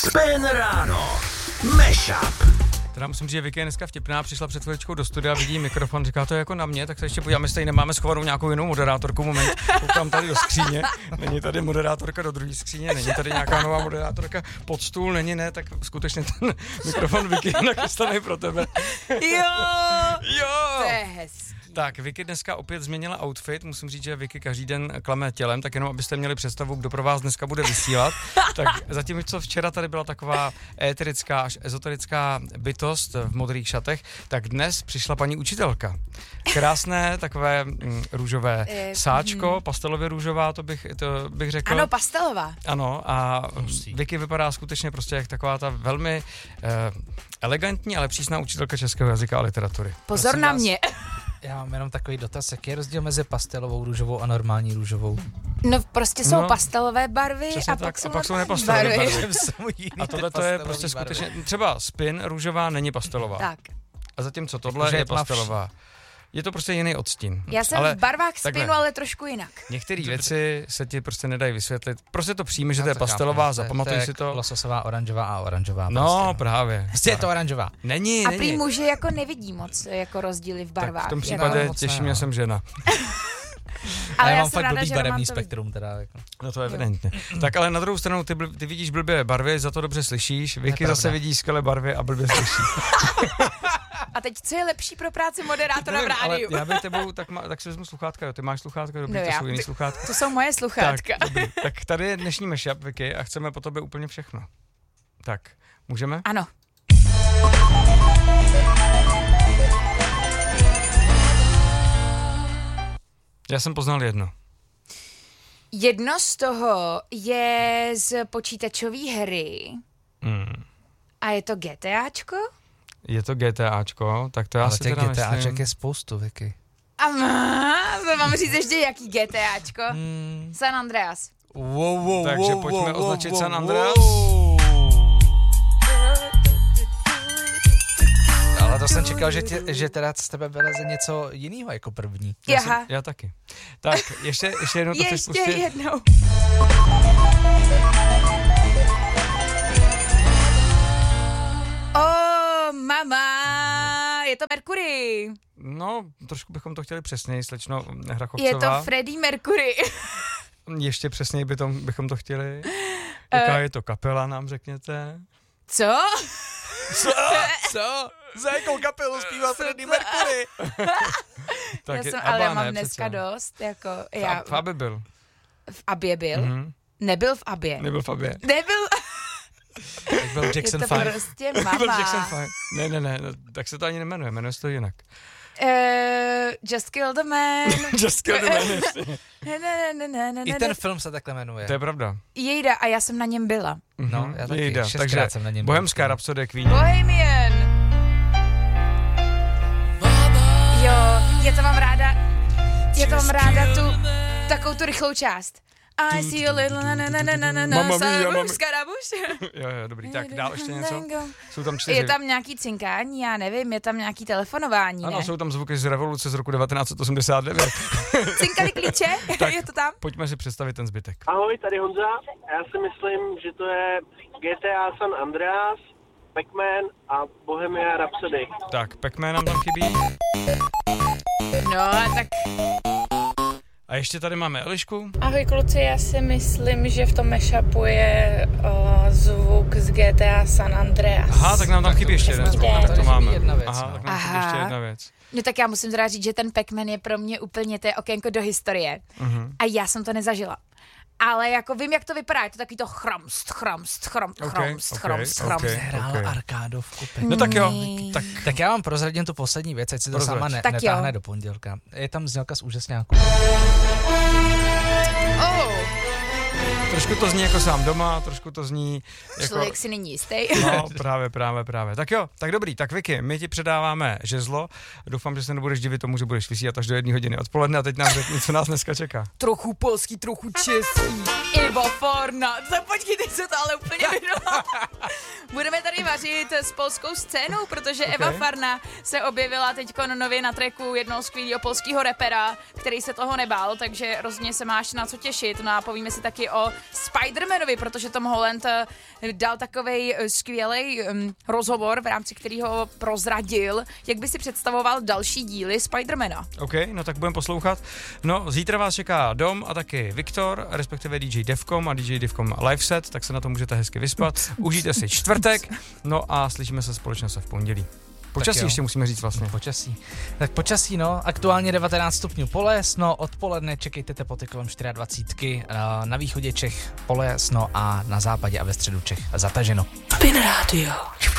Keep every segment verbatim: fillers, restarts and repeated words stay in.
Spin ráno. Mashup. Teda musím říct, že Vicky je dneska vtipná, přišla před chvíličkou do studia, vidí mikrofon, říká to je jako na mě, tak se ještě podíváme, jestli nemáme schovanou nějakou jinou moderátorku. Moment, koukám tady do skříně, není tady moderátorka do druhé skříně, není tady nějaká nová moderátorka pod stůl, není ne, tak skutečně ten mikrofon Vicky je nachystaný pro tebe. Jo, Jo! to je hezký. Tak, Vicky dneska opět změnila outfit, musím říct, že Vicky každý den klame tělem, tak jenom abyste měli představu, kdo pro vás dneska bude vysílat. Tak zatímco včera tady byla taková éterická až ezoterická bytost v modrých šatech, tak dnes přišla paní učitelka. Krásné takové mm, růžové Eh, sáčko, mm. pastelově růžová, to bych, to bych řekl. Ano, pastelová. Ano, a Vicky vypadá skutečně prostě jak taková ta velmi eh, elegantní, ale přísná učitelka českého jazyka a literatury. Pozor Prosím na vás. mě. Já mám jenom takový dotaz, jaký je rozdíl mezi pastelovou růžovou a normální růžovou? No prostě jsou No, pastelové barvy přesně a tak, pak jsou, a pak jsou normální nepastelové barvy. barvy. Jsou jiný A tohle ty to je pastelové prostě barvy. skutečně, třeba spin růžová není pastelová. Tak, A zatímco tohle Takže je je tmavší. pastelová. Je to prostě jiný odstín. já jsem ale v barvách takhle. spinu, ale trošku jinak. Některé věci se ti prostě nedají vysvětlit. Prostě to přijmi, že Já to je to pastelová, chápu, zapamatuj to je si jak to. Lososová, oranžová a oranžová. No, prostě, právě. Prostě je to oranžová. Není, A není. prý muži jako nevidí moc jako rozdíly v barvách. Tak v tom jako. případě No, moc ne, těší mě, no. jsem žena. Ale já já mám jsem fakt ráda, blbý že barevný Roman to vidí. spektrum teda. Jako. No to je evidentně. Tak ale na druhou stranu ty, bl- ty vidíš blbě barvy, za to dobře slyšíš. Vicky pravda. zase vidí skvělé barvy a blbě slyší. A teď co je lepší pro práci moderátora v Nevím, ale rádiu? já bych tebou, tak, má, tak si vezmu sluchátka, jo. Ty máš sluchátka, dobrý, No to já- jsou jiný ty- sluchátka. To jsou moje Tak, sluchátka. dobrý. Tak tady je dnešní mashup, Vicky, a chceme po tobě úplně všechno. Tak, můžeme? Ano. Já jsem poznal jedno. Jedno z toho je z počítačové hry Hmm. a je to GTAčko. Je to GTAčko, tak to já Ale si těch teda GTAček myslím. je spoustu, Vicky. A má, to mám říct ještě jaký GTAčko. Hmm. San Andreas. Wow, wow, Takže wow, pojďme wow, označit wow, San wow. Andreas. Ale to jsem čekal, že, tě, že teda z tebe vyleze něco jiného jako první. Já, jsem, Jaha. já taky. Tak, ještě, ještě jednou to chceš Ještě pustit? jednou. Oh, mama, je to Mercury. No, trošku bychom to chtěli přesněji, slečno Je Hrachovcová. to Freddie Mercury. Ještě přesněji by tom, bychom to chtěli. Jaká je to kapela, nám řekněte? Co? Co? Co? Za jakou kapelu zpívá Freddie Mercury? Tak já je- jsem, Abba ale já ne, mám dneska přece. dost, jako V, já Ab- v Abě byl. v Abě byl. Mhm. Nebyl v Abě. Nebyl v Abě. Nebyl, Jak byl Jackson je to five. prostě Byl Jackson mama. five. Ne, ne, ne, no, tak se to ani nemenuje, jmenuje se to jinak. Uh, just kill the man. Just kill the man, jasně. Ne, ne, ne, ne, ne, I ne, ten ne. film se takhle jmenuje. To je pravda. Jejda, a já jsem na něm byla. No, já taky. Jejda. Šestkrát Takže jsem na něm byl. Bohemská Rhapsodie Queen. Bohemian. Jo, já to mám ráda, já to mám ráda tu, takovou tu rychlou část. I see a little na na na na na na na Mamma mia, Sarabuš, mami. Skarabuš. Jo, jo, dobrý. Tak dál ještě něco? Jsou tam čtyři. Je tam nějaký cinkání, já nevím, je tam nějaký telefonování, Ano, ne? jsou tam zvuky z revoluce z roku devatenáct set osmdesát devět. Cinkali klíče, Tak. je to tam? Pojďme si představit ten zbytek. Ahoj, tady Honza. Já si myslím, že to je G T A San Andreas, Pac-Man a Bohemia Rhapsody. Tak, Pac-Man nám tam chybí. No, tak A ještě tady máme Elišku. Ahoj kluci, já si myslím, že v tom mashupu je uh, zvuk z G T A San Andreas. Aha, tak nám tam chybí ještě jeden zvuk. Prostě. Tak to Tady máme. chybí jedna věc, Aha, no. tak nám chybí Aha. ještě jedna věc. No tak já musím teda říct, že ten Pac-Man je pro mě úplně, to je okénko do historie. Mhm. A já jsem to nezažila. Ale jako vím, jak to vypadá, je to takový to chromst, chromst, chromst, Ok, chromst, ok, chromst, ok. chromst. Hrál Okay. arkádovku. No tak jo, Nee. tak Tak já vám prozradím tu poslední věc, ať si to Prozrať. sama ne, Tak jo. netáhne do pondělka. Je tam znělka z úžasňáku. Oh, trošku to zní jako sám doma, trošku to zní jako... člověk si není jistý. No, právě, právě, právě. Tak jo, tak dobrý, tak Vicky, my ti předáváme žezlo. Doufám, že se nebudeš divit tomu, že budeš vysílat až do jedné hodiny odpoledne a teď nám řekni, co nás dneska čeká. Trochu polský, trochu český. Ivo Forna. Tak počkej, teď se to ale úplně vydalo. Budeme tady vařit s polskou scénou, protože okay. Eva Farna se objevila teďko nově na tracku jednoho skvělého polského rapera, který se toho nebál, takže rozhodně se máš na co těšit. No a povíme si taky o Spider-Manovi, protože Tom Holland dal takovej skvělý um, rozhovor, v rámci kterého prozradil, jak by si představoval další díly Spider-Mana. OK, no tak budeme poslouchat. No, zítra vás čeká Dom a taky Viktor, respektive D J Devcom a D J Devcom live set, tak se na to můžete hezky vyspat. Užijte si čtvrtek, no a slyšíme se společně se v pondělí. Počasí ještě musíme říct vlastně. Počasí. Tak počasí, no, aktuálně devatenáct stupňů polesno, odpoledne čekejte teploty kolem dvacet čtyři, na východě Čech polesno a na západě a ve středu Čech zataženo. Spin Radio.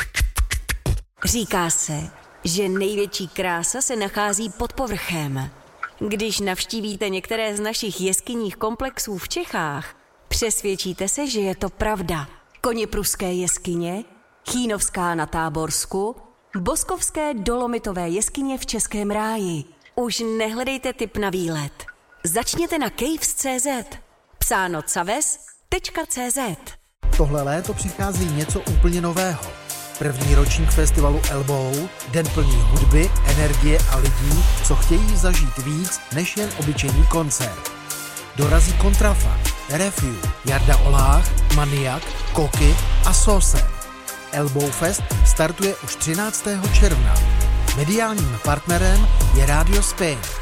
Říká se, že největší krása se nachází pod povrchem. Když navštívíte některé z našich jeskyních komplexů v Čechách, přesvědčíte se, že je to pravda. Koněpruské jeskyně, Chýnovská na Táborsku, Boskovské dolomitové jeskyně v Českém ráji. Už nehledejte tip na výlet. Začněte na caves tečka cé zet. Psáno caves tečka cé zet. Tohle léto přichází něco úplně nového. První ročník festivalu Elbow, den plný hudby, energie a lidí, co chtějí zažít víc než jen obyčejný koncert. Dorazí Kontrafakt, Refuge, Jarda Olách, Maniak, Koky a Sose. Elbow Fest startuje už třináctého června. Mediálním partnerem je Radio Spain.